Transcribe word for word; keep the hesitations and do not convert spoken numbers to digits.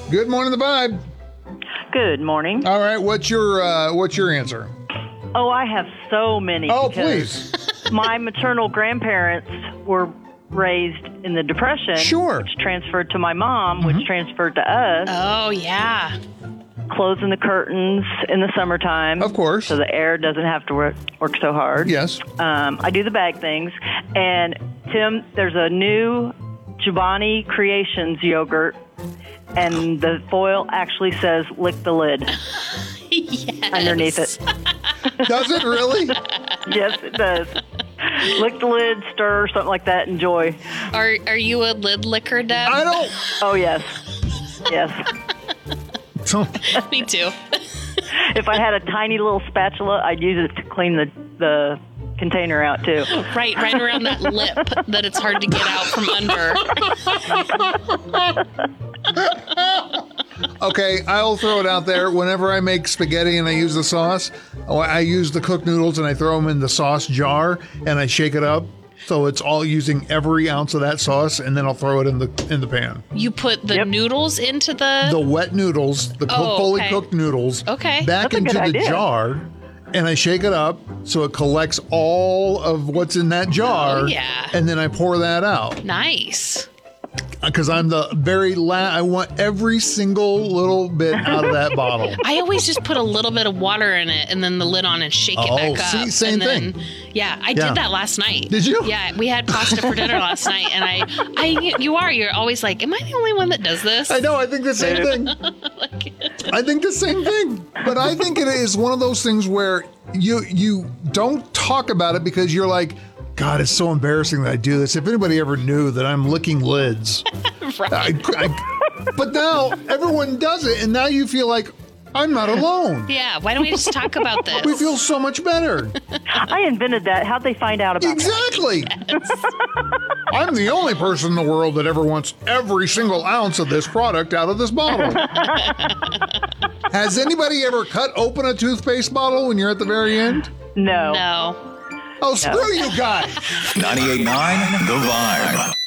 Good morning, the Vibe. Good morning. All right, what's your uh, what's your answer? Oh, I have so many. Oh, because please. My maternal grandparents were raised in the Depression. Sure. Which transferred to my mom, which transferred to us. Oh, yeah. Closing the curtains in the summertime. Of course. So the air doesn't have to work, work so hard. Yes. Um, I do the bag things. And, Tim, there's a new Chobani Creations yogurt, and the foil actually says lick the lid Yes. underneath it. Does it really? Yes, it does. Lick the lid, stir, something like that. Enjoy. Are Are you a lid licker, Deb? I don't. Oh, yes. Yes. So, Me too. If I had a tiny little spatula, I'd use it to clean the, the container out, too. Right, right around that lip that it's hard to get out from under. okay, I'll throw it out there. Whenever I make spaghetti and I use the sauce, oh, I use the cooked noodles and I throw them in the sauce jar and I shake it up. So it's all using every ounce of that sauce, and then I'll throw it in the in the pan. You put the Yep. noodles into the... The wet noodles, the Oh, fully okay. cooked noodles, Okay. back That's a into good the idea. jar, and I shake it up so it collects all of what's in that jar. Oh, yeah. And then I pour that out. Nice. Because I'm the very last, I want every single little bit out of that bottle. I always just put a little bit of water in it and then the lid on and shake it Oh, back see, up. same and then, thing. Yeah, I Yeah. did that last night. Did you? Yeah, we had pasta for dinner last night, and I, I, you are, you're always like, am I the only one that does this? I know, I think the same thing. Like, I think the same thing. But I think it is one of those things where you you don't talk about it because you're like, God, it's so embarrassing that I do this. If anybody ever knew that I'm licking lids. right. I, I, but now everyone does it, and now you feel like I'm not alone. Yeah, why don't we just talk about this? We feel so much better. I invented that. How'd they find out about Exactly. I'm the only person in the world that ever wants every single ounce of this product out of this bottle. Has anybody ever cut open a toothpaste bottle when you're at the very end? that? No. No. Oh, screw you guys. ninety-eight point nine The Vibe.